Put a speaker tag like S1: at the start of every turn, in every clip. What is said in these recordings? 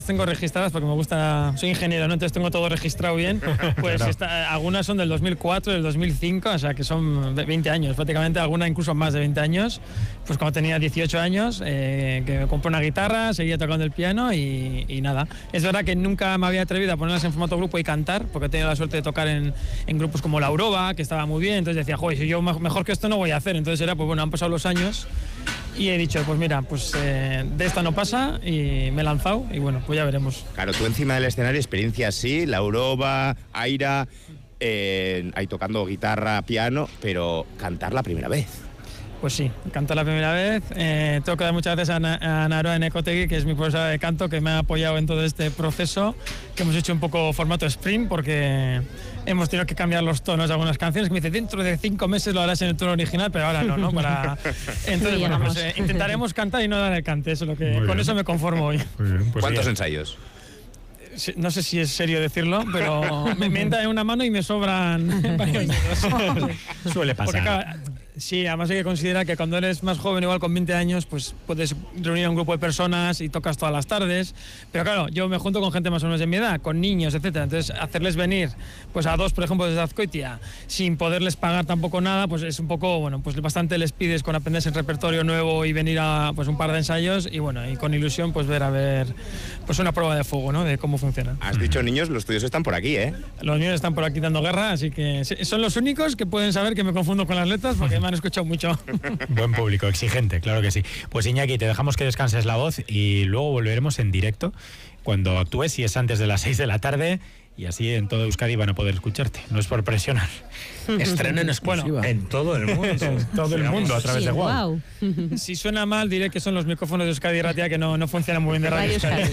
S1: Tengo registradas porque me gusta, soy ingeniero, ¿no? Entonces tengo todo registrado bien. Pues claro. Algunas son del 2004, del 2005, o sea que son 20 años, prácticamente alguna incluso más de 20 años. Pues cuando tenía 18 años, que me compré una guitarra, seguía tocando el piano y nada. Es verdad que nunca me había atrevido a ponerlas en formato grupo y cantar, porque he tenido la suerte de tocar en grupos como La Uroba, que estaba muy bien. Entonces decía, joder, si yo mejor que esto no voy a hacer. Entonces era, pues bueno, han pasado los años y he dicho, pues mira, pues de esta no pasa y me he lanzado y bueno, pues ya veremos.
S2: Claro, tú encima del escenario, experiencia así, La Uroba, Aira, ahí tocando guitarra, piano, pero cantar la primera vez.
S1: Pues sí, canto la primera vez. Tengo que dar muchas gracias a Naroa Nekotegui, que es mi profesora de canto, que me ha apoyado en todo este proceso, que hemos hecho un poco formato sprint, porque hemos tenido que cambiar los tonos de algunas canciones, que me dice, dentro de 5 meses lo harás en el tono original, pero ahora no, ¿no? Entonces, bueno, pues intentaremos cantar y no dar el cante, eso es lo que, con eso me conformo hoy.
S2: Pues ¿cuántos ensayos?
S1: No sé si es serio decirlo, pero me entra en una mano y me sobran varios dedos.
S3: Suele pasar.
S1: Porque, claro, sí, además hay que considerar que cuando eres más joven, igual con 20 años, pues puedes reunir a un grupo de personas y tocas todas las tardes. Pero claro, yo me junto con gente más o menos de mi edad, con niños, etcétera. Entonces, hacerles venir pues a 2, por ejemplo, desde Azkoitia, sin poderles pagar tampoco nada, pues es un poco, bueno, pues bastante les pides con aprenderse el repertorio nuevo y venir a pues un par de ensayos y bueno, y con ilusión pues ver pues una prueba de fuego, ¿no? De cómo funciona.
S2: Has dicho niños, los tuyos están por aquí, ¿eh?
S1: Los niños están por aquí dando guerra, así que son los únicos que pueden saber que me confundo con las letras porque me han escuchado mucho.
S3: Buen público, exigente, claro que sí. Pues Iñaki, te dejamos que descanses la voz y luego volveremos en directo cuando actúes, si es antes de las 6 de la tarde, y así en todo Euskadi van a poder escucharte. No es por presionar.
S4: Estreno en exclusiva.
S3: Bueno, en todo el mundo. Todo el mundo a través de WOW.
S1: Si suena mal, diré que son los micrófonos de Euskadi y Ratia que no funcionan muy bien de radio Euskadi.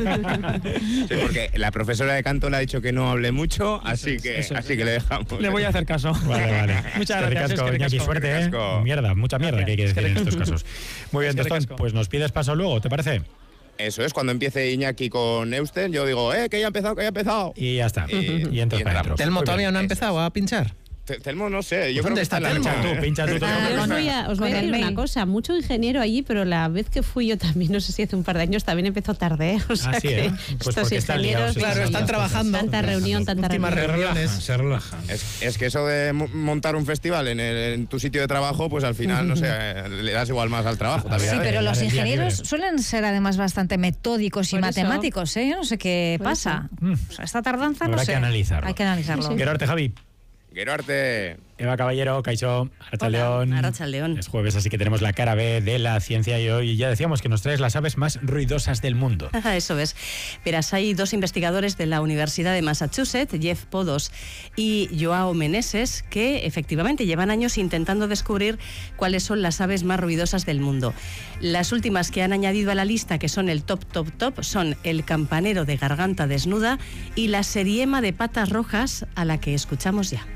S2: Sí, porque la profesora de canto le ha dicho que no hable mucho, así que le dejamos.
S1: Le voy a hacer caso.
S3: Vale.
S1: Muchas gracias.
S3: Iñaki, suerte, ¿eh? Mierda, mucha mierda que hay que decir en estos casos. Muy bien, Tostón, pues nos pides paso luego, ¿te parece?
S2: Eso es, cuando empiece Iñaki con Eusten, yo digo, que ya ha empezado.
S3: Y ya está. Y entras para adentro.
S4: ¿Telmo todavía no ha empezado a pinchar?
S2: Telmo no sé, yo creo
S4: ¿dónde
S2: que
S4: está Telmo?
S3: Pincha tú.
S5: Os voy a decir una cosa, mucho ingeniero allí, pero la vez que fui yo también, no sé si hace un par de años, también empezó tarde, ¿eh? O sea
S3: sí,
S5: que
S3: pues
S5: estos ingenieros...
S4: Claro, están trabajando.
S5: Tanta reunión.
S4: Reuniones.
S3: Se relajan.
S2: Es que eso de montar un festival en tu sitio de trabajo, pues al final, no sé, le das igual más al trabajo.
S6: Sí, pero los ingenieros suelen ser además bastante metódicos y matemáticos, ¿eh? Yo no sé qué pasa. O sea, esta tardanza, no sé.
S3: Hay que analizarlo. Gerarte, Javi.
S2: Gerarte.
S3: Eva Caballero, Kaixo, Arratsaldeon.
S7: Arratsaldeon.
S3: Es jueves, así que tenemos la cara B de la ciencia y hoy ya decíamos que nos traes las aves más ruidosas del mundo.
S7: Eso es. Verás, hay 2 investigadores de la Universidad de Massachusetts, Jeff Podos y Joao Meneses, que efectivamente llevan años intentando descubrir cuáles son las aves más ruidosas del mundo. Las últimas que han añadido a la lista, que son el top, son el campanero de garganta desnuda y la seriema de patas rojas, a la que escuchamos ya.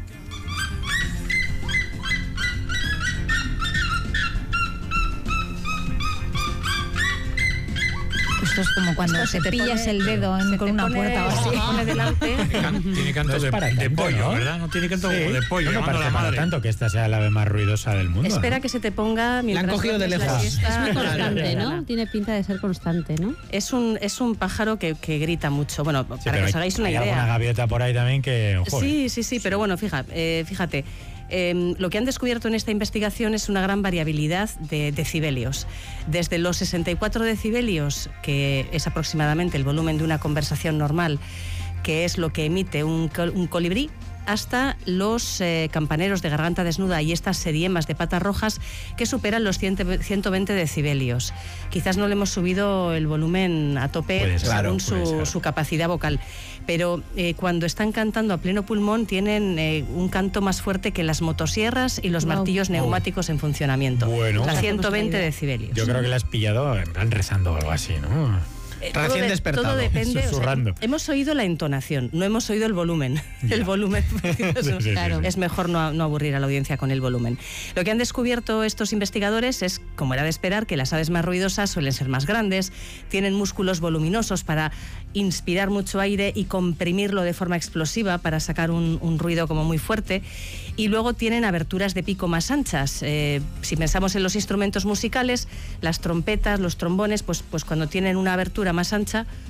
S6: Esto es como cuando te pillas el dedo con una puerta o así.
S7: Se pone delante.
S8: Tiene canto de pollo, ¿no? ¿Verdad? No tiene canto como de pollo.
S3: No me parece para tanto que esta sea la ave más ruidosa del mundo.
S7: Espera que se te ponga mientras...
S4: La han cogido de lejos.
S5: Es muy constante, ¿no? Tiene pinta de ser constante, ¿no?
S7: Es un pájaro que grita mucho. Bueno,
S3: Sí,
S7: para que os hagáis una
S3: hay
S7: idea.
S3: alguna gaviota por ahí también que... Joder.
S7: Sí, pero bueno, fíjate. Lo que han descubierto en esta investigación es una gran variabilidad de decibelios. Desde los 64 decibelios, que es aproximadamente el volumen de una conversación normal, que es lo que emite un colibrí, hasta los campaneros de garganta desnuda y estas seriemas de patas rojas que superan los 120 decibelios. Quizás no le hemos subido el volumen a tope según su capacidad vocal, pero cuando están cantando a pleno pulmón tienen un canto más fuerte que las motosierras y los martillos neumáticos en funcionamiento.
S3: Bueno.
S7: 120 decibelios.
S3: Yo creo que la has pillado en plan rezando o algo así, ¿no?
S4: Recién despertado.
S7: Todo depende.
S3: Susurrando.
S7: Hemos oído la entonación, no hemos oído el volumen. El volumen es mejor no aburrir a la audiencia con el volumen. Lo que han descubierto estos investigadores es, como era de esperar, que las aves más ruidosas suelen ser más grandes, tienen músculos voluminosos para inspirar mucho aire y comprimirlo de forma explosiva para sacar un ruido como muy fuerte, y luego tienen aberturas de pico más anchas. Si pensamos en los instrumentos musicales, las trompetas, los trombones, pues cuando tienen una abertura más ancha,